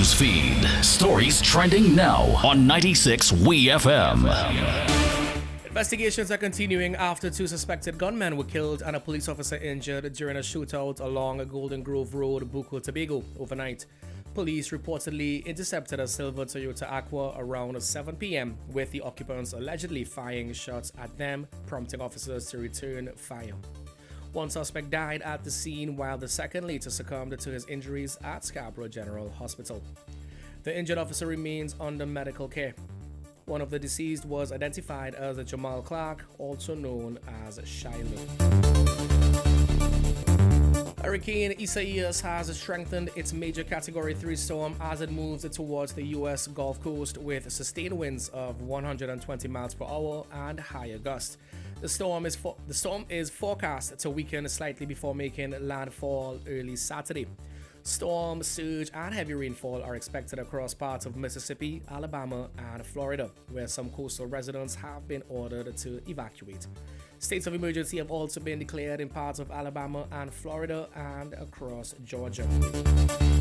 news feed. Stories trending now on 96 WeFM. Investigations are continuing after 2 suspected gunmen were killed and a police officer injured during a shootout along Golden Grove Road, Buco, Tobago, overnight. Police reportedly intercepted a silver Toyota Aqua around 7 p.m., with the occupants allegedly firing shots at them, prompting officers to return fire. One suspect died at the scene while the second later succumbed to his injuries at Scarborough General Hospital. The injured officer remains under medical care. One of the deceased was identified as Jamal Clark, also known as Shiloh. Hurricane Isaias has strengthened its major Category 3 storm as it moves towards the U.S. Gulf Coast with sustained winds of 120 miles per hour and higher gusts. The storm is forecast to weaken slightly before making landfall early Saturday. Storm, surge, and heavy rainfall are expected across parts of Mississippi, Alabama, and Florida, where some coastal residents have been ordered to evacuate. States of emergency have also been declared in parts of Alabama and Florida and across Georgia.